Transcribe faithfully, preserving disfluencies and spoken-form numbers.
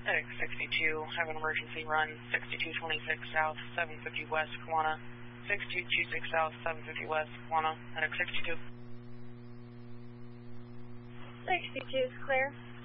Medic sixty-two, have an emergency run, sixty-two twenty-six South, seven fifty West, Kiwana. sixty-two twenty-six South, seven fifty West, Kiwana. Medic sixty-two. sixty-two is clear.